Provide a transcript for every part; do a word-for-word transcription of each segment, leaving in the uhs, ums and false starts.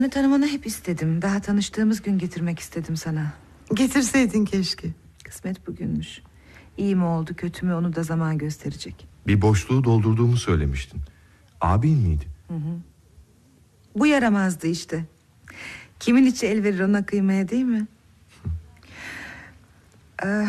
Tanımanı hep istedim. Daha tanıştığımız gün getirmek istedim sana. Getirseydin keşke. Kısmet bugünmüş. İyi mi oldu kötü mü onu da zaman gösterecek. Bir boşluğu doldurduğumu söylemiştin. Abin miydi? Hı hı. Bu yaramazdı işte. Kimin içi el verir ona kıymaya, değil mi? Ee,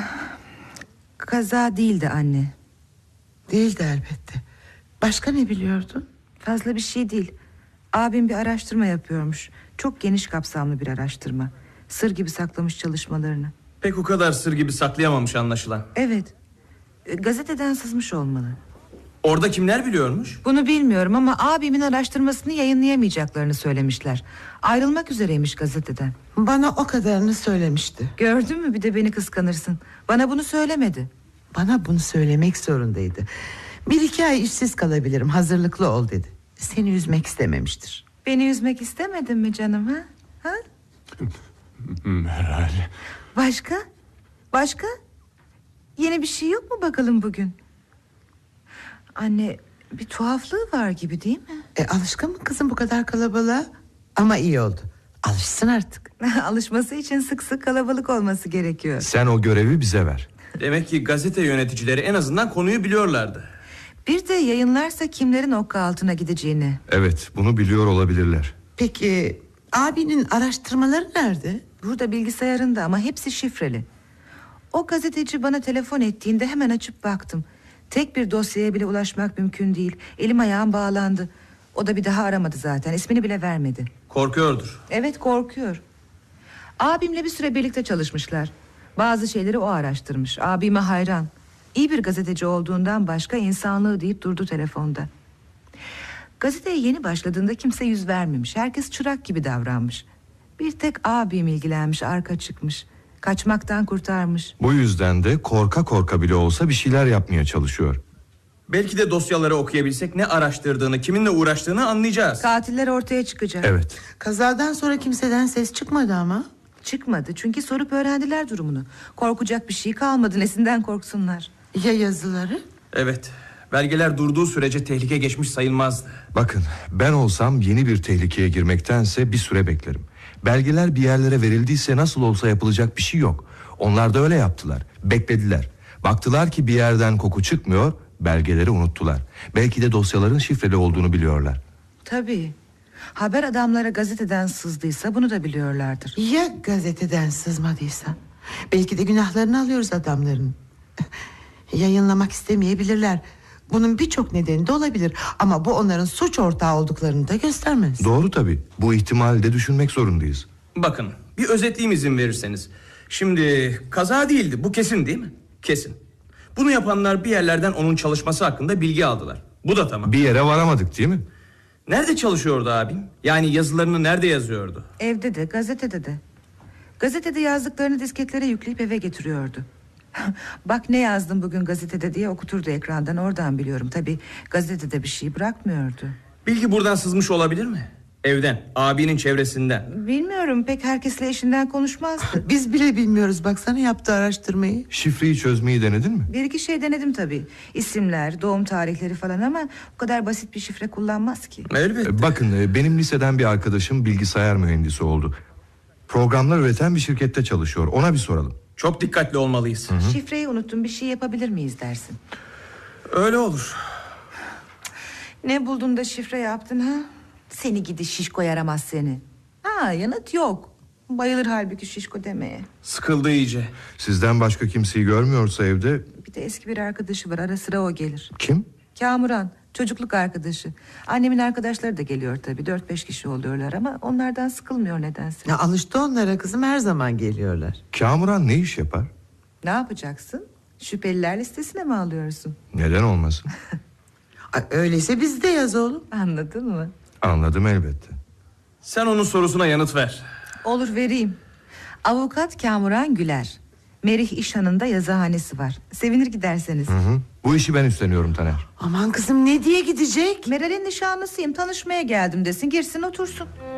kaza değildi anne. Değildi elbette. Başka ne biliyordun? Fazla bir şey değil. Abim bir araştırma yapıyormuş. Çok geniş kapsamlı bir araştırma. Sır gibi saklamış çalışmalarını. Pek o kadar sır gibi saklayamamış anlaşılan. Evet. Gazeteden sızmış olmalı. Orada kimler biliyormuş? Bunu bilmiyorum ama abimin araştırmasını yayınlayamayacaklarını söylemişler. Ayrılmak üzereymiş gazeteden. Bana o kadarını söylemişti. Gördün mü, bir de beni kıskanırsın. Bana bunu söylemedi. Bana bunu söylemek zorundaydı. Bir iki ay işsiz kalabilirim, hazırlıklı ol dedi. Seni üzmek istememiştir. Beni üzmek istemedin mi canım, ha? Ha? Meral. Başka? Başka? Yeni bir şey yok mu bakalım bugün? Anne, bir tuhaflığı var gibi, değil mi? E, alışkın mı kızım bu kadar kalabalığa? Ama iyi oldu. Alışsın artık. Alışması için sık sık kalabalık olması gerekiyor. Sen o görevi bize ver. Demek ki gazete yöneticileri en azından konuyu biliyorlardı. Bir de yayınlarsa kimlerin okka altına gideceğini. Evet, bunu biliyor olabilirler. Peki abinin araştırmaları nerede? Burada, bilgisayarında, ama hepsi şifreli. O gazeteci bana telefon ettiğinde hemen açıp baktım. Tek bir dosyaya bile ulaşmak mümkün değil. Elim ayağım bağlandı. O da bir daha aramadı zaten. İsmini bile vermedi. Korkuyordur. Evet, korkuyor. Abimle bir süre birlikte çalışmışlar. Bazı şeyleri o araştırmış. Abime hayran. İyi bir gazeteci olduğundan başka insanlığı deyip durdu telefonda. Gazeteye yeni başladığında kimse yüz vermemiş. Herkes çırak gibi davranmış. Bir tek abim ilgilenmiş, arka çıkmış. Kaçmaktan kurtarmış. Bu yüzden de korka korka bile olsa bir şeyler yapmaya çalışıyor. Belki de dosyaları okuyabilsek ne araştırdığını, kiminle uğraştığını anlayacağız. Katiller ortaya çıkacak. Evet. Kazadan sonra kimseden ses çıkmadı ama. Çıkmadı çünkü sorup öğrendiler durumunu. Korkacak bir şey kalmadı, nesinden korksunlar. Ya yazıları? Evet, belgeler durduğu sürece tehlike geçmiş sayılmazdı. Bakın, ben olsam yeni bir tehlikeye girmektense bir süre beklerim. Belgeler bir yerlere verildiyse nasıl olsa yapılacak bir şey yok. Onlar da öyle yaptılar. Beklediler. Baktılar ki bir yerden koku çıkmıyor, belgeleri unuttular. Belki de dosyaların şifreli olduğunu biliyorlar. Tabii. Haber adamlara gazeteden sızdıysa bunu da biliyorlardır. Ya gazeteden sızmadıysa? Belki de günahlarını alıyoruz adamların. Yayınlamak istemeyebilirler. Bunun birçok nedeni de olabilir. Ama bu onların suç ortağı olduklarını da göstermez. Doğru tabii. Bu ihtimali de düşünmek zorundayız. Bakın, bir özetleyeyim izin verirseniz. Şimdi kaza değildi, bu kesin değil mi? Kesin. Bunu yapanlar bir yerlerden onun çalışması hakkında bilgi aldılar. Bu da tamam. Bir yere varamadık değil mi? Nerede çalışıyordu abim? Yani yazılarını nerede yazıyordu? Evde de, gazetede de. Gazetede yazdıklarını disketlere yükleyip eve getiriyordu. Bak ne yazdım bugün gazetede diye okuturdu ekrandan, oradan biliyorum. Tabii gazetede bir şey bırakmıyordu. Bilgi buradan sızmış olabilir mi? Evden, abinin çevresinden. Bilmiyorum, pek herkesle eşinden konuşmazdı. Biz bile bilmiyoruz, baksana yaptığı araştırmayı. Şifreyi çözmeyi denedin mi? Bir iki şey denedim tabii. İsimler, doğum tarihleri falan, ama o kadar basit bir şifre kullanmaz ki. Elbette. Bakın, benim liseden bir arkadaşım bilgisayar mühendisi oldu. Programlar üreten bir şirkette çalışıyor. Ona bir soralım. Çok dikkatli olmalıyız. Hı hı. Şifreyi unuttum, bir şey yapabilir miyiz dersin? Öyle olur. Ne buldun da şifre yaptın ha? Seni gidi şişko, yaramaz seni. Ha, yanıt yok. Bayılır halbuki şişko demeye. Sıkıldı iyice. Sizden başka kimseyi görmüyorsa evde... Bir de eski bir arkadaşı var, ara sıra o gelir. Kim? Kamuran, çocukluk arkadaşı. Annemin arkadaşları da geliyor tabii. Dört beş kişi oluyorlar ama onlardan sıkılmıyor nedense. Ya alıştı onlara kızım, her zaman geliyorlar. Kamuran ne iş yapar? Ne yapacaksın? Şüpheliler listesine mi alıyorsun? Neden olmasın? Ay, öyleyse biz de yaz oğlum. Anladın mı? Anladım elbette. Sen onun sorusuna yanıt ver. Olur, vereyim. Avukat Kamuran Güler. Merih İşhan'ında yazıhanesi var. Sevinir giderseniz. Hı hı. Bu işi ben üstleniyorum Taner. Aman kızım, ne diye gidecek? Meral'in nişanlısıyım, tanışmaya geldim desin, girsin otursun.